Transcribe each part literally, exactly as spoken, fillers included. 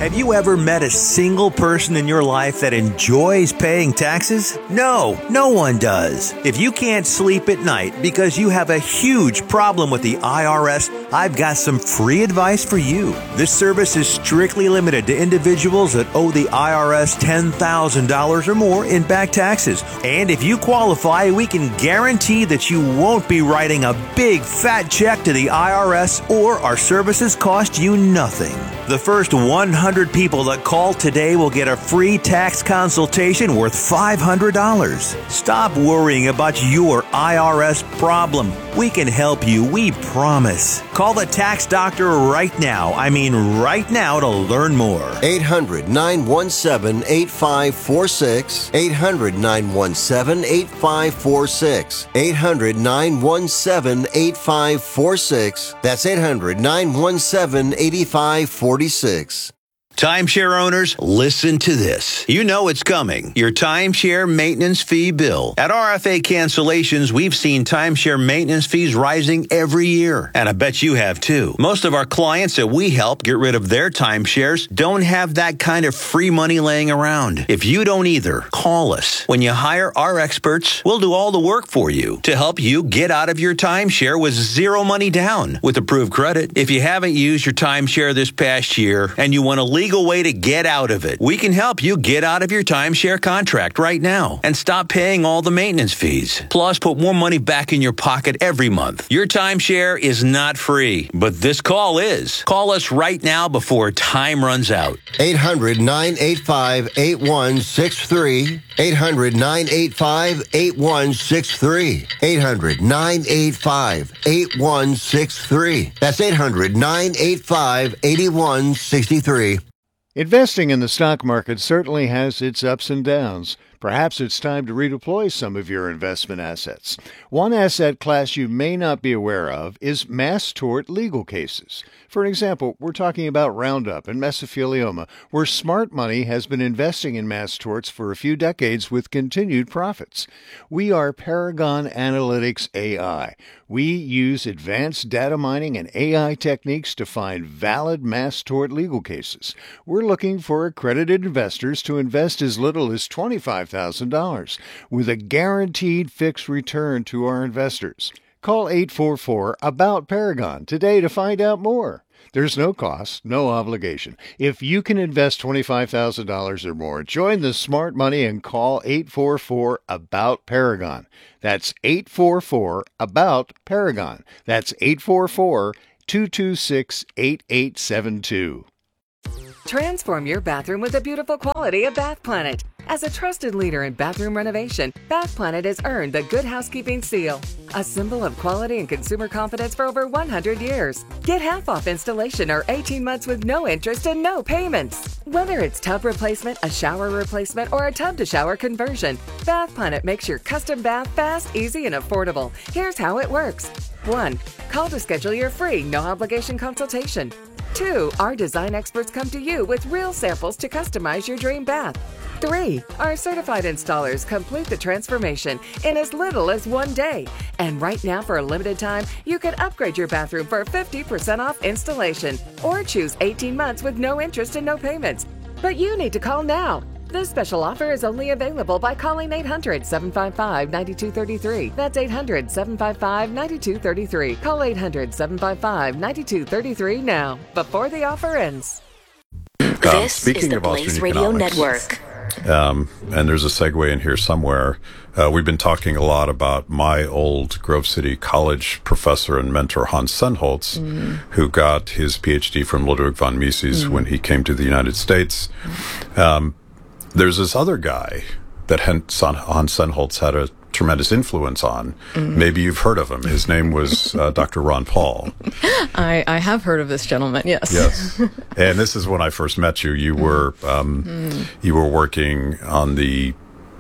Have you ever met a single person in your life that enjoys paying taxes? No, no one does. If you can't sleep at night because you have a huge problem with the I R S, I've got some free advice for you. This service is strictly limited to individuals that owe the I R S ten thousand dollars or more in back taxes. And if you qualify, we can guarantee that you won't be writing a big fat check to the I R S, or our services cost you nothing. The first one hundred people that call today will get a free tax consultation worth five hundred dollars. Stop worrying about your I R S problem. We can help you, we promise. Call the tax doctor right now. I mean right now to learn more. eight hundred, nine one seven, eight five four six. eight hundred, nine one seven, eight five four six. eight hundred, nine one seven, eight five four six. That's eight hundred, nine one seven, eight five four six. Timeshare owners, listen to this. You know it's coming. Your timeshare maintenance fee bill. At R F A Cancellations, we've seen timeshare maintenance fees rising every year. And I bet you have too. Most of our clients that we help get rid of their timeshares don't have that kind of free money laying around. If you don't either, call us. When you hire our experts, we'll do all the work for you to help you get out of your timeshare with zero money down with approved credit. If you haven't used your timeshare this past year and you want to leave legal way to get out of it, we can help you get out of your timeshare contract right now and stop paying all the maintenance fees. Plus, put more money back in your pocket every month. Your timeshare is not free, but this call is. Call us right now before time runs out. eight hundred, nine eight five, eight one six three. eight hundred, nine eight five, eight one six three. eight hundred, nine eight five, eight one six three. That's eight hundred, nine eight five, eight one six three. Investing in the stock market certainly has its ups and downs. Perhaps it's time to redeploy some of your investment assets. One asset class you may not be aware of is mass tort legal cases. For example, we're talking about Roundup and mesothelioma, where smart money has been investing in mass torts for a few decades with continued profits. We are Paragon Analytics A I. We use advanced data mining and A I techniques to find valid mass tort legal cases. We're looking for accredited investors to invest as little as twenty-five thousand dollars with a guaranteed fixed return to our investors. Call eight four four, ABOUT Paragon today to find out more. There's no cost, no obligation. If you can invest twenty-five thousand dollars or more, join the smart money and call eight four four, ABOUT Paragon. That's eight four four, ABOUT Paragon. That's eight four four, two two six, eight eight seven two. Transform your bathroom with the beautiful quality of Bath Planet. As a trusted leader in bathroom renovation, Bath Planet has earned the Good Housekeeping seal, a symbol of quality and consumer confidence for over one hundred years. Get half off installation or eighteen months with no interest and no payments. Whether it's tub replacement, a shower replacement, or a tub-to-shower conversion, Bath Planet makes your custom bath fast, easy, and affordable. Here's how it works. one. Call to schedule your free, no-obligation consultation. two. Our design experts come to you with real samples to customize your dream bath. three. Our certified installers complete the transformation in as little as one day. And right now, for a limited time, you can upgrade your bathroom for fifty percent off installation or choose eighteen months with no interest and no payments. But you need to call now. This special offer is only available by calling eight hundred, seven five five, nine two three three. That's eight hundred, seven five five, nine two three three. Call eight hundred, seven five five, nine two three three now, before the offer ends. Um, This speaking is the of Blaze Austrian Radio economics, Network. Um, and there's a segue in here somewhere. Uh, we've been talking a lot about my old Grove City College professor and mentor, Hans Sennholz, mm. who got his P H D from Ludwig von Mises mm. when he came to the United States. Um, there's this other guy that Hans Sennholz had a tremendous influence on. Mm. Maybe you've heard of him. His name was uh, Doctor Ron Paul. I, I have heard of this gentleman, yes. Yes. And this is when I first met you. You were um, mm. you were working on the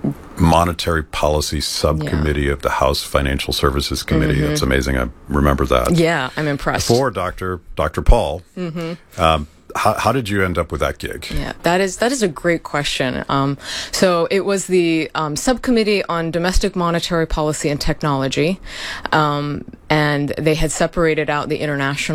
Monetary Policy Subcommittee yeah. of the House Financial Services Committee. Mm-hmm. That's amazing. I remember that. Yeah, I'm impressed. Before Doctor Doctor Paul. Mm-hmm. Um, How, how did you end up with that gig? Yeah, that is that is a great question. Um, so it was the um, Subcommittee on Domestic Monetary Policy and Technology, um, and they had separated out the international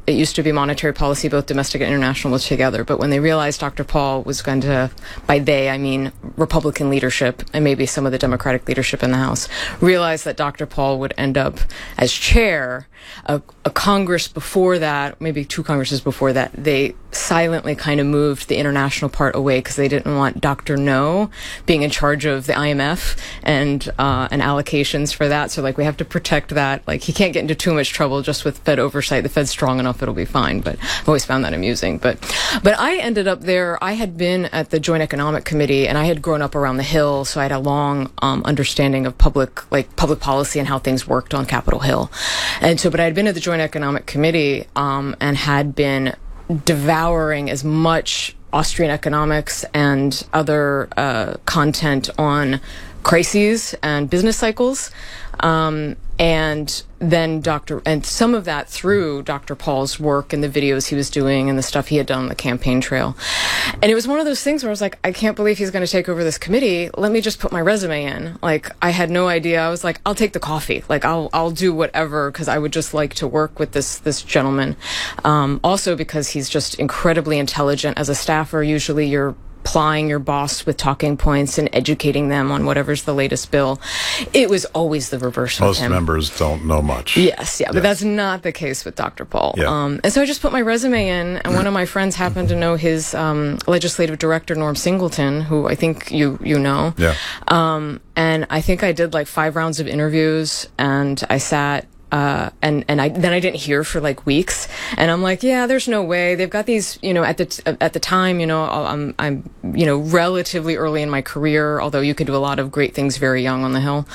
it used to be monetary policy, both domestic and international, was together. But when they realized Doctor Paul was going to, by they, I mean Republican leadership and maybe some of the Democratic leadership in the House, realized that Doctor Paul would end up as chair, a, a Congress before that, maybe two Congresses before that, they silently kind of moved the international part away because they didn't want Doctor No being in charge of the I M F and uh, and allocations for that. So like we have to protect that. Like he can't get into too much trouble just with Fed oversight. The Fed's strong enough, it'll be fine. But I've always found that amusing. But but I ended up there. I had been at the Joint Economic Committee, and I had grown up around the Hill, so I had a long um, understanding of public like public policy and how things worked on Capitol Hill. And so, but I had been at the Joint Economic Committee um, and had been devouring as much Austrian economics and other uh, content on crises and business cycles. Um, and then Doctor and some of that through Doctor Paul's work and the videos he was doing and the stuff he had done on the campaign trail. And it was one of those things where I was like, I can't believe he's going to take over this committee. Let me just put my resume in. Like, I had no idea. I was like, I'll take the coffee. Like, I'll, I'll do whatever, because I would just like to work with this, this gentleman. Um, also because he's just incredibly intelligent as a staffer. Usually you're plying your boss with talking points and educating them on whatever's the latest bill. It was always the reverse with Most him. members don't know much. Yes, yeah, but Yes. that's not the case with Doctor Paul. Yeah. Um, and so I just put my resume in, and one of my friends happened to know his um, legislative director, Norm Singleton, who I think you you know. Yeah. Um, and I think I did like five rounds of interviews, and I sat Uh, and, and I, then I didn't hear for like weeks. And I'm like, yeah, there's no way. They've got these, you know, at the, t- at the time, you know, I'm, I'm, you know, relatively early in my career, although you could do a lot of great things very young on the Hill.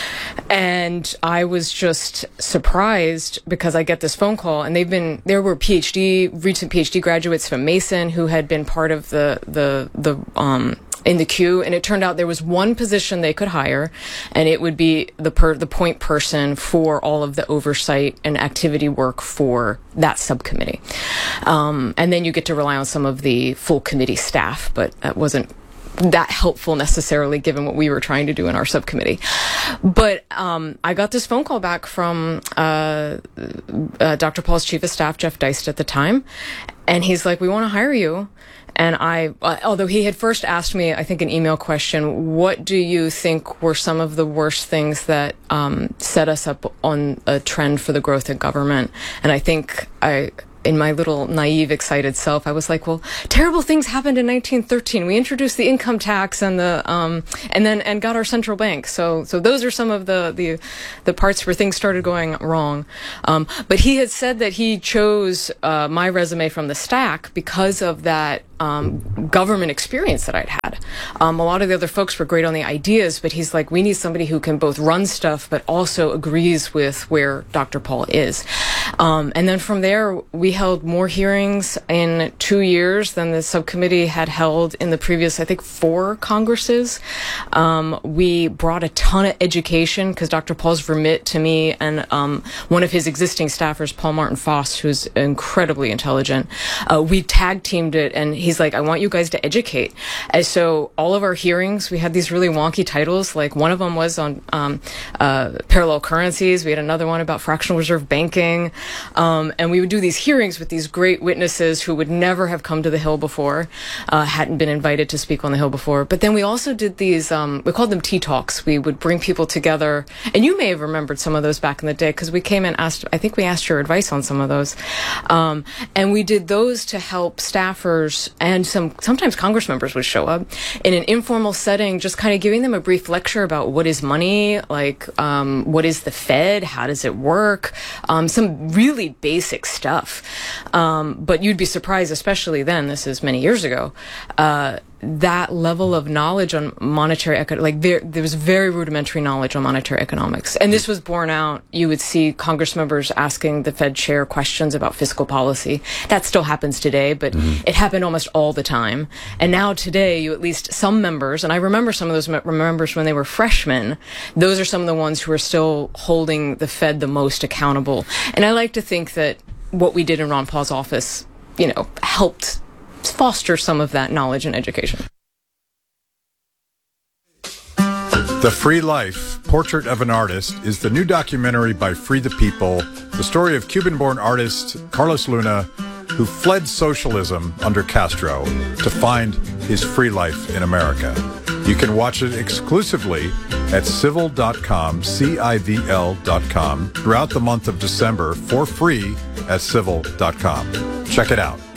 And I was just surprised because I get this phone call, and they've been, there were PhD, recent PhD graduates from Mason who had been part of the, the, the, um, in the queue, and it turned out there was one position they could hire, and it would be the per, the point person for all of the oversight and activity work for that subcommittee. Um, and then you get to rely on some of the full committee staff, but that wasn't that helpful necessarily given what we were trying to do in our subcommittee. But um, I got this phone call back from uh, uh, Doctor Paul's chief of staff, Jeff Deist, at the time, and he's like, we want to hire you. And I, uh, although he had first asked me, I think, an email question, what do you think were some of the worst things that um, set us up on a trend for the growth of government? And I think I, in my little naive, excited self, I was like, well, terrible things happened in nineteen thirteen. We introduced the income tax and the, um, and then, and got our central bank. So, so those are some of the, the, the parts where things started going wrong. Um, but he had said that he chose, uh, my resume from the stack because of that, um, government experience that I'd had. Um, a lot of the other folks were great on the ideas, but he's like, we need somebody who can both run stuff, but also agrees with where Doctor Paul is. Um, and then from there, we held more hearings in two years than the subcommittee had held in the previous, I think, four Congresses. Um, we brought a ton of education because Doctor Paul's remit to me and um, one of his existing staffers, Paul Martin Foss, who's incredibly intelligent. Uh, we tag teamed it, and he's like, I want you guys to educate. And so all of our hearings, we had these really wonky titles. Like one of them was on um, uh, parallel currencies. We had another one about fractional reserve banking. Um, and we would do these hearings with these great witnesses who would never have come to the Hill before, uh, hadn't been invited to speak on the Hill before. But then we also did these, um, we called them tea talks. We would bring people together, and you may have remembered some of those back in the day because we came and asked, I think we asked your advice on some of those. Um, and we did those to help staffers, and some sometimes Congress members would show up in an informal setting, just kind of giving them a brief lecture about what is money, like um, what is the Fed, how does it work, um, some really basic stuff. Um, but you'd be surprised, especially then, this is many years ago, uh, that level of knowledge on monetary economics, like there, there was very rudimentary knowledge on monetary economics. And this was borne out. You would see Congress members asking the Fed chair questions about fiscal policy. That still happens today, but mm-hmm. it happened almost all the time. And now today, you at least some members, and I remember some of those members when they were freshmen, those are some of the ones who are still holding the Fed the most accountable. And I like to think that what we did in Ron Paul's office, you know, helped foster some of that knowledge and education. The Free Life, Portrait of an Artist, is the new documentary by Free the People, the story of Cuban-born artist Carlos Luna, who fled socialism under Castro to find his free life in America. You can watch it exclusively at civil dot com, C I V L dot com, throughout the month of December for free at civil dot com. Check it out.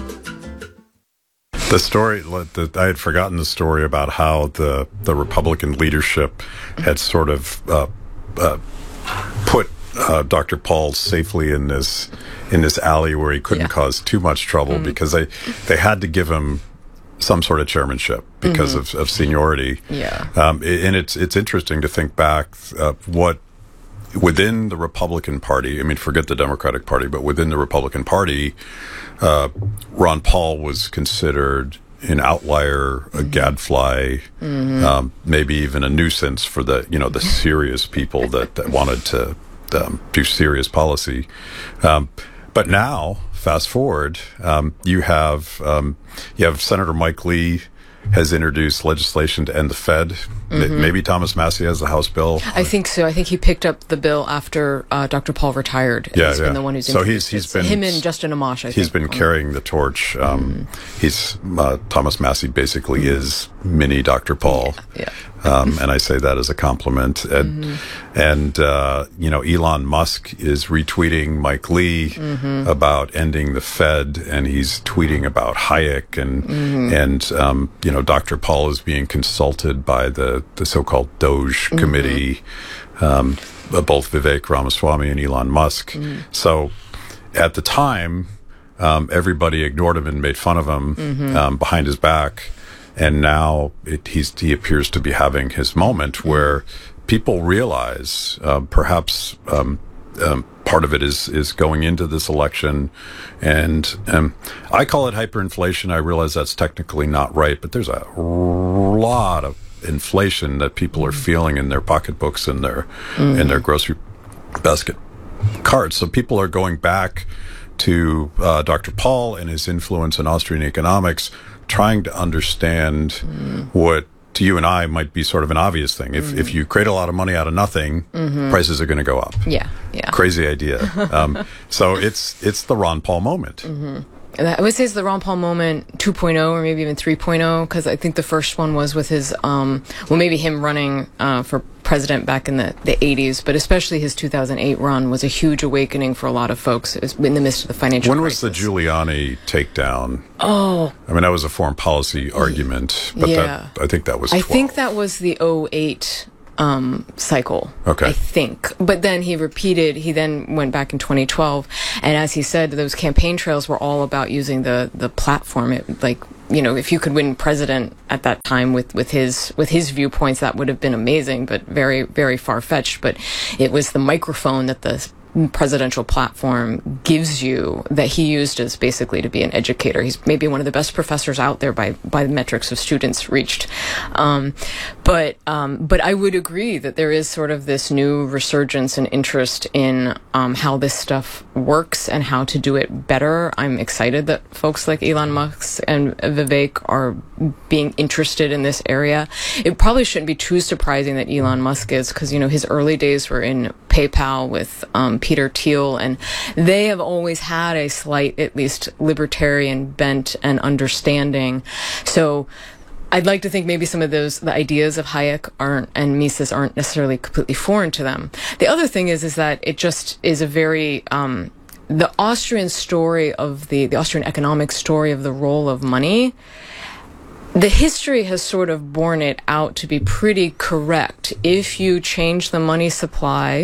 The story, I had forgotten the story about how the, the Republican leadership had sort of uh, uh, put uh, Doctor Paul safely in this in this alley where he couldn't yeah. cause too much trouble mm-hmm. because they, they had to give him some sort of chairmanship because mm-hmm. of, of seniority. Yeah. Um, and it's it's interesting to think back uh, what within the Republican Party, I mean, forget the Democratic Party, but within the Republican Party, uh, Ron Paul was considered an outlier, a mm-hmm. gadfly, mm-hmm. um, maybe even a nuisance for the, you know, the serious people that, that wanted to um, do serious policy. Um, but now, fast forward, um, you have um, you have Senator Mike Lee has introduced legislation to end the Fed. Mm-hmm. Maybe Thomas Massie has the House bill. I think so. I think he picked up the bill after uh, Doctor Paul retired. Yeah, he's yeah. been the one who's so he's he's been him and Justin Amash. I he's think. been carrying the torch. Um, mm-hmm. He's uh, Thomas Massie basically mm-hmm. is mini Doctor Paul. Yeah. yeah. Um, and I say that as a compliment. And, mm-hmm. and uh, you know, Elon Musk is retweeting Mike Lee mm-hmm. about ending the Fed, and he's tweeting about Hayek, and mm-hmm. and um, you know, Doctor Paul is being consulted by the, the so-called Doge mm-hmm. committee, um, both Vivek Ramaswamy and Elon Musk. Mm-hmm. So at the time, um, everybody ignored him and made fun of him mm-hmm. um, behind his back. And now it, he's, he appears to be having his moment where people realize, uh, perhaps um, um, part of it is is going into this election, and um, I call it hyperinflation. I realize that's technically not right, but there's a lot of inflation that people are feeling in their pocketbooks and their mm. in their grocery basket cards. So people are going back to uh, Doctor Paul and his influence in Austrian economics, trying to understand mm. what to you and I might be sort of an obvious thing. If mm. if you create a lot of money out of nothing, mm-hmm. prices are going to go up. Yeah, yeah. Crazy idea. um, so it's it's the Ron Paul moment. Mm-hmm. I would say it's the Ron Paul moment two point oh or maybe even three point oh, because I think the first one was with his, um, well, maybe him running uh, for president back in the, the eighties, but especially his two thousand eight run was a huge awakening for a lot of folks. It was in the midst of the financial When crisis. was the Giuliani takedown? Oh. I mean, that was a foreign policy argument, but yeah. that, I think that was I twelve. think that was the oh eight Um, cycle, okay. I think. But then he repeated, he then went back in twenty twelve, and as he said, those campaign trails were all about using the, the platform. It, like, you know, if you could win president at that time with, with his with his viewpoints, that would have been amazing, but very, very far-fetched. But it was the microphone that the presidential platform gives you that he used as basically to be an educator. He's maybe one of the best professors out there by by the metrics of students reached. Um, but um, but I would agree that there is sort of this new resurgence and interest in um, how this stuff works and how to do it better. I'm excited that folks like Elon Musk and Vivek are being interested in this area. It probably shouldn't be too surprising that Elon Musk is, because, you know, his early days were in PayPal with um, Peter Thiel, and they have always had a slight, at least, libertarian bent and understanding. So I'd like to think maybe some of those, the ideas of Hayek aren't, and Mises aren't necessarily completely foreign to them. The other thing is, is that it just is a very, um, the Austrian story of the, the Austrian economic story of the role of money, the history has sort of borne it out to be pretty correct. If you change the money supply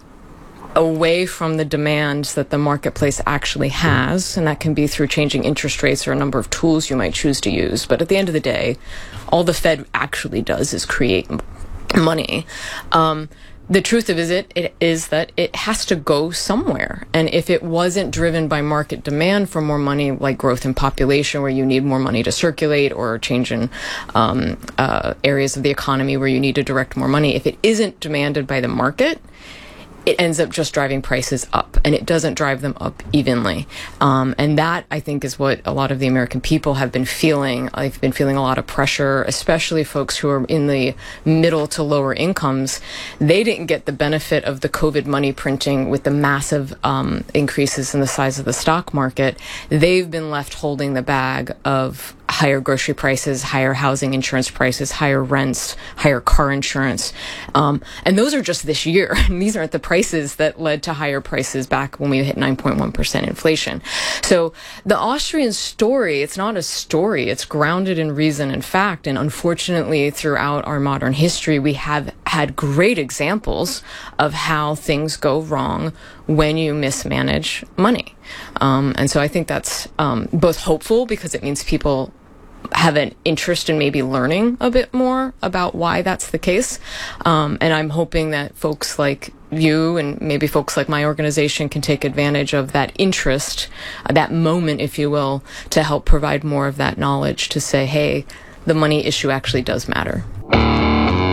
away from the demands that the marketplace actually has, and that can be through changing interest rates or a number of tools you might choose to use. But at the end of the day, all the Fed actually does is create money. Um, the truth of it, it is that it has to go somewhere. And if it wasn't driven by market demand for more money, like growth in population where you need more money to circulate, or change in um, uh, areas of the economy where you need to direct more money, if it isn't demanded by the market, it ends up just driving prices up, and it doesn't drive them up evenly. Um, and that, I think, is what a lot of the American people have been feeling. I've been feeling a lot of pressure, especially folks who are in the middle to lower incomes. They didn't get the benefit of the COVID money printing with the massive um, increases in the size of the stock market. They've been left holding the bag of higher grocery prices, higher housing insurance prices, higher rents, higher car insurance. Um, and those are just this year. And these aren't the prices that led to higher prices back when we hit nine point one percent inflation. So the Austrian story, it's not a story. It's grounded in reason and fact. And unfortunately, throughout our modern history, we have had great examples of how things go wrong when you mismanage money. Um, and so I think that's um, both hopeful because it means people have an interest in maybe learning a bit more about why that's the case. Um, and I'm hoping that folks like you and maybe folks like my organization can take advantage of that interest, uh, that moment, if you will, to help provide more of that knowledge to say, hey, the money issue actually does matter.